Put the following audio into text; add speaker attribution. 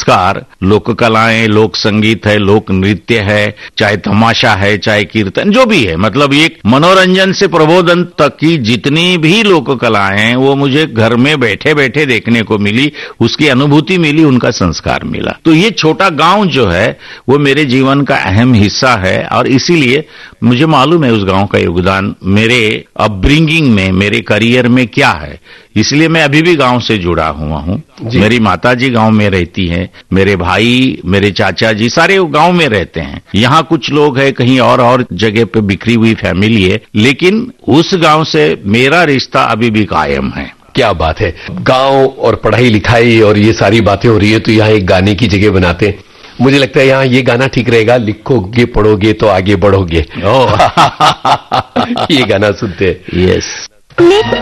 Speaker 1: संस्कार, लोक कलाएं, लोक संगीत है, लोक नृत्य है, चाहे तमाशा है, चाहे कीर्तन, जो भी है, मतलब एक मनोरंजन से प्रबोधन तक की जितनी भी लोक कलाएं हैं वो मुझे घर में बैठे बैठे देखने को मिली, उसकी अनुभूति मिली, उनका संस्कार मिला। तो ये छोटा गांव जो है वो मेरे जीवन का अहम हिस्सा है और इसीलिए मुझे मालूम है उस गांव का योगदान मेरे अपब्रिंगिंग में, मेरे करियर में क्या है। इसलिए मैं अभी भी गांव से जुड़ा हुआ हूँ। मेरी माताजी गांव में रहती हैं, मेरे भाई, मेरे चाचा जी सारे गांव में रहते हैं। यहाँ कुछ लोग हैं, कहीं और जगह पे बिखरी हुई फैमिली है, लेकिन उस गांव से मेरा रिश्ता अभी भी कायम है।
Speaker 2: क्या बात है। गांव और पढ़ाई लिखाई और ये सारी बातें हो रही है तो यहाँ एक गाने की जगह बनाते हैं। मुझे लगता है यहाँ ये गाना ठीक रहेगा, लिखोगे पढ़ोगे तो आगे बढ़ोगे। ये गाना सुनते हैं।
Speaker 1: यस।